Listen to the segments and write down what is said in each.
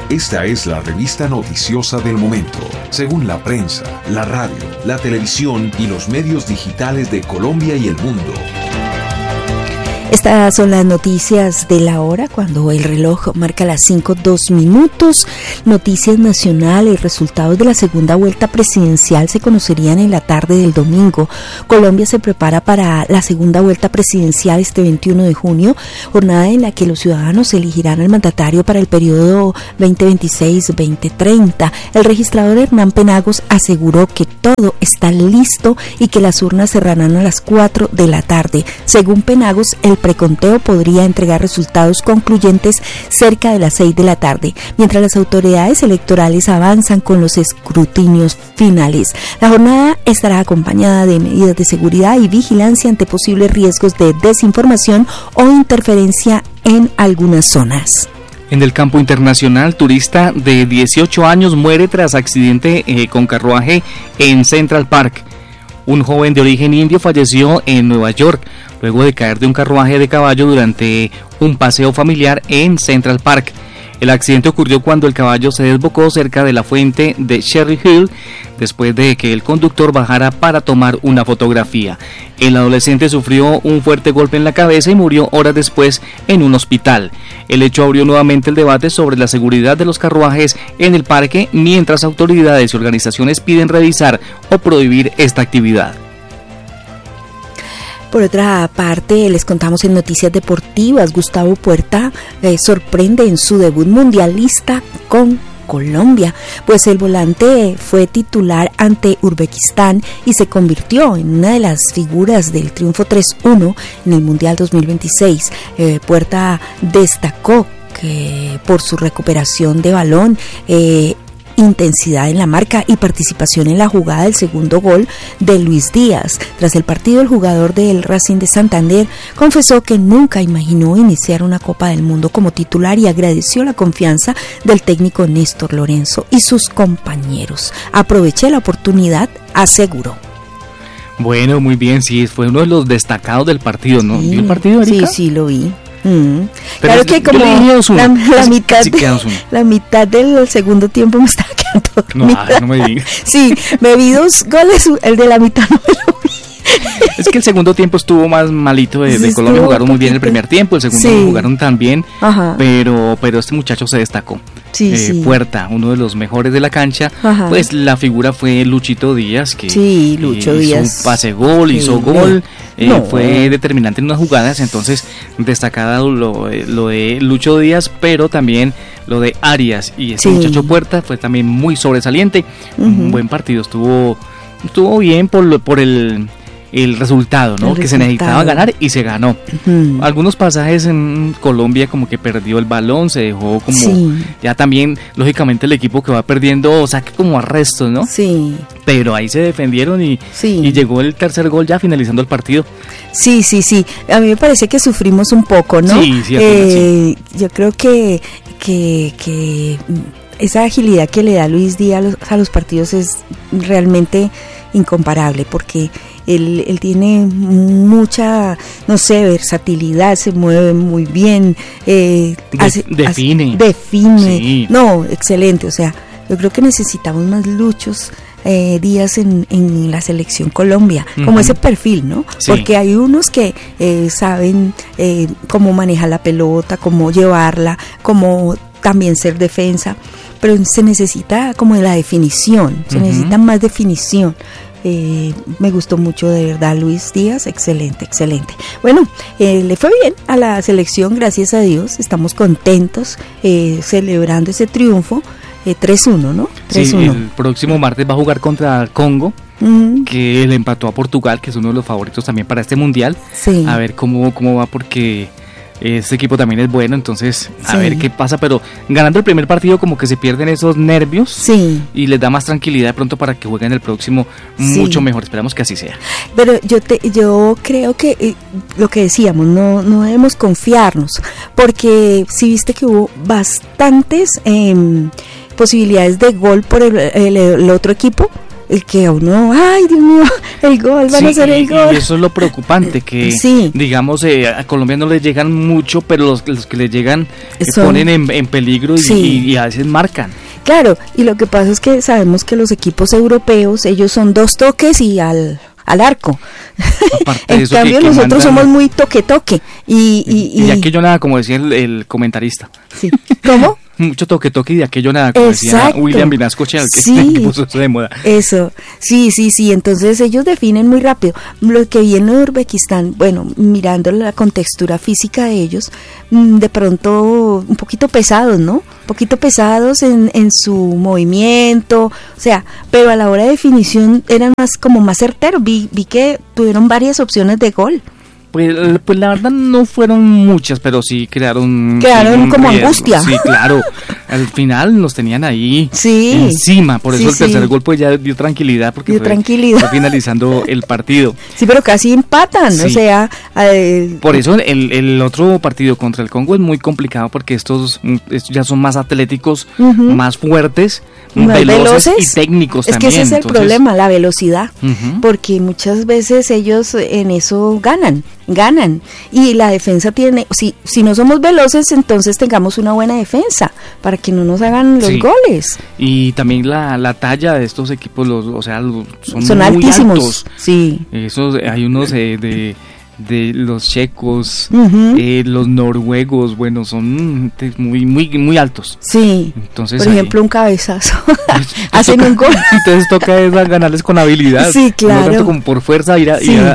Esta es la revista noticiosa del momento, según la prensa, la radio, la televisión y los medios digitales de Colombia y el mundo. Estas son las noticias de la hora, cuando el reloj marca las 5:02. Noticias nacionales: resultados de la segunda vuelta presidencial se conocerían en la tarde del domingo. Colombia se prepara para la segunda vuelta presidencial este 21 de junio, jornada en la que los ciudadanos elegirán al mandatario para el periodo 2026-2030. El registrador Hernán Penagos aseguró que todo está listo y que las urnas cerrarán a las 4 de la tarde. Según Penagos, el preconteo podría entregar resultados concluyentes cerca de las 6 de la tarde, mientras las autoridades electorales avanzan con los escrutinios finales. La jornada estará acompañada de medidas de seguridad y vigilancia ante posibles riesgos de desinformación o interferencia en algunas zonas. En el campo internacional, turista de 18 años muere tras accidente con carruaje en Central Park. Un joven de origen indio falleció en Nueva York luego de caer de un carruaje de caballo durante un paseo familiar en Central Park. El accidente ocurrió cuando el caballo se desbocó cerca de la fuente de Cherry Hill después de que el conductor bajara para tomar una fotografía. El adolescente sufrió un fuerte golpe en la cabeza y murió horas después en un hospital. El hecho abrió nuevamente el debate sobre la seguridad de los carruajes en el parque, mientras autoridades y organizaciones piden revisar o prohibir esta actividad. Por otra parte, les contamos en noticias deportivas: Gustavo Puerta sorprende en su debut mundialista con Colombia, pues el volante fue titular ante Uzbekistán y se convirtió en una de las figuras del triunfo 3-1 en el Mundial 2026. Puerta destacó que por su recuperación de balón, intensidad en la marca y participación en la jugada del segundo gol de Luis Díaz. Tras el partido, el jugador del Racing de Santander confesó que nunca imaginó iniciar una Copa del Mundo como titular y agradeció la confianza del técnico Néstor Lorenzo y sus compañeros. Aproveché la oportunidad, aseguró. Bueno, muy bien, sí, fue uno de los destacados del partido, ¿no? ¿Vio el partido, Erika? Sí, lo vi. Claro que como la mitad del segundo tiempo me estaba quedando dormida. No me digas. Sí, me vi 2 goles, el de la mitad no me lo vi. Es que el segundo tiempo estuvo más malito de Colombia. Jugaron muy bien el primer tiempo, el segundo jugaron tan bien, pero este muchacho se destacó. Puerta, uno de los mejores de la cancha. Pues la figura fue Luchito Díaz, que Lucho hizo Díaz. un pase gol, hizo gol, fue determinante en unas jugadas. Entonces destacada lo de Lucho Díaz, pero también lo de Arias y ese muchacho Puerta fue también muy sobresaliente. Un buen partido, estuvo bien por el resultado, ¿no? Que se necesitaba ganar y se ganó. Algunos pasajes en Colombia como que perdió el balón, se dejó como ya también lógicamente el equipo que va perdiendo saque como arrestos, ¿no? Sí. Pero ahí se defendieron y llegó el tercer gol ya finalizando el partido. Sí. A mí me parece que sufrimos un poco, ¿no? Sí. Yo creo que esa agilidad que le da Luis Díaz a los partidos es realmente incomparable, porque él tiene mucha, versatilidad, se mueve muy bien, define. Sí. No, excelente, o sea, yo creo que necesitamos más Luchos Díaz en la selección Colombia, como ese perfil, ¿no? Sí. Porque hay unos que saben cómo manejar la pelota, cómo llevarla, cómo también ser defensa, pero se necesita como de la definición, se necesita más definición. Me gustó mucho, de verdad, Luis Díaz, excelente. Bueno, le fue bien a la selección, gracias a Dios, estamos contentos celebrando ese triunfo, 3-1, ¿no? 3-1. Sí, el próximo martes va a jugar contra Congo, que le empató a Portugal, que es uno de los favoritos también para este mundial. Sí. A ver cómo va, porque este equipo también es bueno, entonces a ver qué pasa, pero ganando el primer partido como que se pierden esos nervios y les da más tranquilidad de pronto para que jueguen el próximo mucho mejor. Esperamos que así sea. Pero yo creo que lo que decíamos, no debemos confiarnos, porque si viste que hubo bastantes posibilidades de gol por el otro equipo. que a uno, ay Dios mío, el gol, van a hacer el gol. Y eso es lo preocupante, que digamos a Colombia no le llegan mucho, pero los que le llegan ponen en peligro y a veces marcan. Claro, y lo que pasa es que sabemos que los equipos europeos, ellos son 2 toques y al arco. En cambio nosotros somos muy toque y aquello nada, como decía el comentarista. Sí. ¿Cómo? Mucho toque y de aquello nada, como decía William Vinasco-Chea, que puso eso de moda. Eso, sí, entonces ellos definen muy rápido. Lo que viene de Uzbekistán, bueno, mirando la contextura física de ellos, de pronto un poquito pesados, ¿no? Un poquito pesados en su movimiento, o sea, pero a la hora de definición eran más certeros. Vi que tuvieron varias opciones de gol. Pues la verdad no fueron muchas, pero sí crearon como riesgo. Angustia. Sí, claro. Al final nos tenían ahí encima, por eso el tercer gol pues ya dio tranquilidad, porque fue finalizando el partido. Sí, pero casi empatan, o sea... por eso el otro partido contra el Congo es muy complicado, porque estos ya son más atléticos, más fuertes, veloces y técnicos también. Es que ese es el problema, la velocidad, porque muchas veces ellos en eso ganan, y la defensa tiene, si no somos veloces, entonces tengamos una buena defensa para que no nos hagan los goles. Y también la talla de estos equipos, son muy altísimos, altos. Sí. Hay unos de los checos, los noruegos, bueno, son muy altos. Sí. Entonces, por ejemplo, un cabezazo. Hacen un gol. Entonces toca ganarles con habilidad. Sí, claro. No tanto como por fuerza ir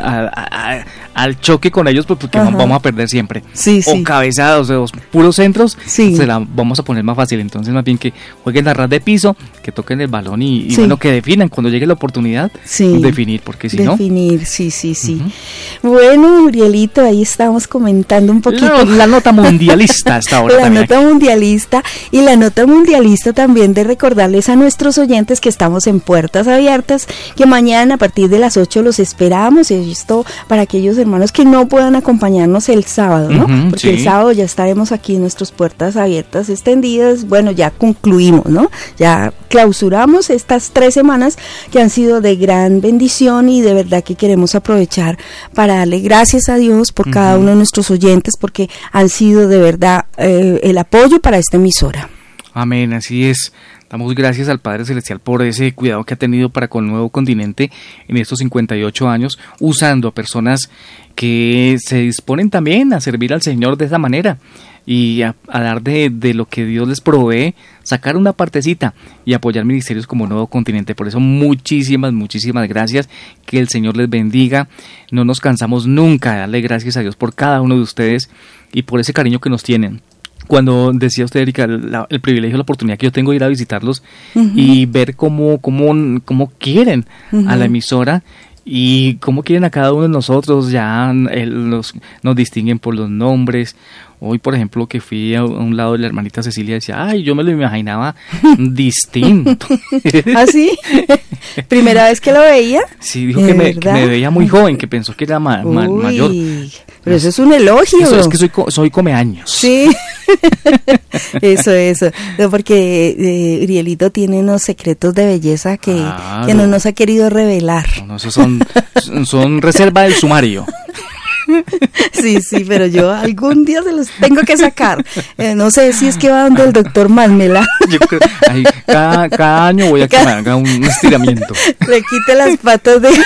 al choque con ellos, porque vamos a perder siempre. O cabezados, o puros centros, se la vamos a poner más fácil. Entonces, más bien que jueguen a ras de piso, que toquen el balón y bueno, que definan cuando llegue la oportunidad, definir, porque si no... Definir, sí. Bueno, Urielito, ahí estamos comentando un poquito. La nota mundialista hasta ahora. La nota mundialista, y la nota mundialista también de recordarles a nuestros oyentes que estamos en Puertas Abiertas, que mañana a partir de las 8 los esperamos, esto para aquellos hermanos que no puedan acompañarnos el sábado, ¿no? Porque el sábado ya estaremos aquí en nuestras Puertas Abiertas extendidas. Bueno, ya concluimos, ¿no? Ya clausuramos estas 3 semanas que han sido de gran bendición, y de verdad que queremos aprovechar para darle gracias a Dios por cada uno de nuestros oyentes, porque han sido de verdad el apoyo para esta emisora. Amén, así es. Damos gracias al Padre Celestial por ese cuidado que ha tenido para con Nuevo Continente en estos 58 años, usando a personas que se disponen también a servir al Señor de esa manera y a dar de lo que Dios les provee, sacar una partecita y apoyar ministerios como Nuevo Continente. Por eso muchísimas gracias, que el Señor les bendiga. No nos cansamos nunca de darle gracias a Dios por cada uno de ustedes y por ese cariño que nos tienen. Cuando decía usted, Erika, el privilegio, la oportunidad que yo tengo de ir a visitarlos y ver cómo quieren a la emisora y cómo quieren a cada uno de nosotros, ya nos distinguen por los nombres. Hoy, por ejemplo, que fui a un lado de la hermanita Cecilia, decía, ay, yo me lo imaginaba distinto. ¿Ah, sí? ¿Primera vez que lo veía? Sí, dijo que me veía muy joven, que pensó que era mayor. Pero eso es un elogio. Eso es que soy comeaños. Sí. Eso. No, porque Urielito tiene unos secretos de belleza que no nos ha querido revelar. No, esos son reserva del sumario. Sí, pero yo algún día se los tengo que sacar. No sé si es que va donde el doctor Másmela. Yo creo, cada año voy a que me haga un estiramiento. Le quite las patas de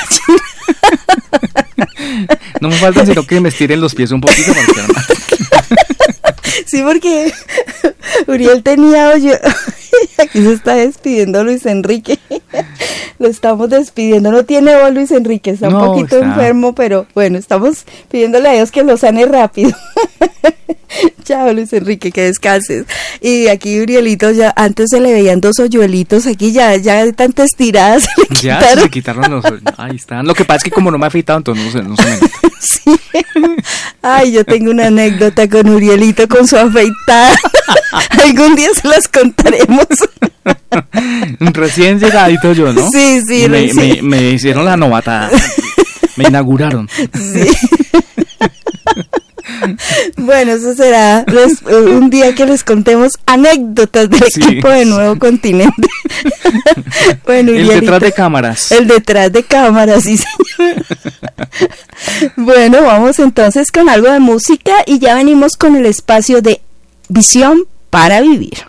No me falta sino que me estiren los pies un poquito para que Sí, porque Uriel tenía aquí se está despidiendo Luis Enrique. Lo estamos despidiendo, no tiene voz Luis Enrique, está un poquito enfermo, pero bueno, estamos pidiéndole a Dios que lo sane rápido. Chao Luis Enrique, que descanses. Y aquí Urielito, ya antes se le veían 2 hoyuelitos, aquí ya de tantas tiradas se quitaron los hoyuelos. Ahí están. Lo que pasa es que como no me he afeitado, entonces no se me nota. Sí. Ay, yo tengo una anécdota con Urielito con su afeitada. Algún día se las contaremos. Recién llegadito yo, ¿no? Sí, me hicieron la novatada. Me inauguraron. Sí. Bueno, eso será un día que les contemos anécdotas del equipo de Nuevo Continente. Bueno, el detrás de cámaras. El detrás de cámaras, sí, señor. Bueno, vamos entonces con algo de música y ya venimos con el espacio de Visión para Vivir.